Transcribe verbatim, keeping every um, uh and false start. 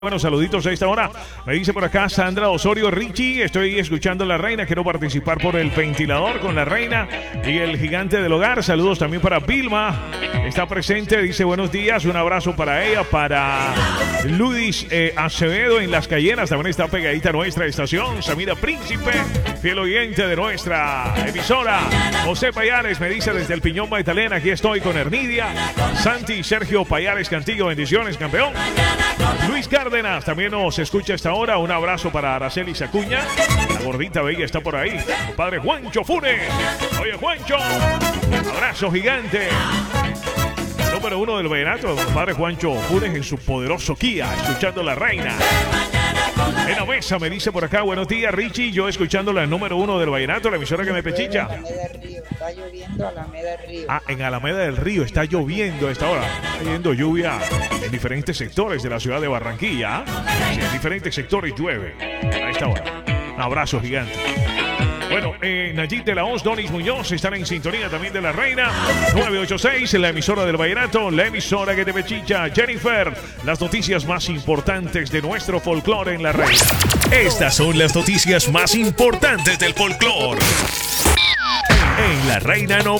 Bueno, saluditos a esta hora. Me dice por acá Sandra Osorio, Richie, estoy escuchando La Reina, quiero participar por el ventilador con La Reina y el gigante del hogar. Saludos también para Vilma, está presente, dice buenos días, un abrazo para ella, para Ludis eh, Acevedo en Las Cayenas, también está pegadita a nuestra estación. Samira Príncipe, fiel oyente de nuestra emisora. José Payares me dice desde el Piñón Magdalena, aquí estoy con Hernidia. Santi Sergio Payares Cantillo, bendiciones, campeón. Luis Cárdenas también nos escucha a esta hora. Un abrazo para Araceli Sacuña. La gordita bella está por ahí. Padre Juancho Fune. Oye, Juancho. Abrazo gigante. Número uno del vallenato, padre Juancho Funes en su poderoso Kia, escuchando La Reina. En la mesa me dice por acá, buenos días Richie, yo escuchando la número uno del vallenato, la emisora que me pechicha. Está lloviendo Alameda del Río. Ah, en Alameda del Río está lloviendo a esta hora. Está cayendo lluvia en diferentes sectores de la ciudad de Barranquilla. Sí, en diferentes sectores llueve a esta hora. Un abrazo gigante. Bueno, eh, Nayib de la Hoz, Donis Muñoz están en sintonía también de La Reina. nueve ocho seis, la emisora del vallenato, la emisora que te pechicha. Jennifer, las noticias más importantes de nuestro folclore en La Reina. Estas son las noticias más importantes del folclore en La Reina noventa.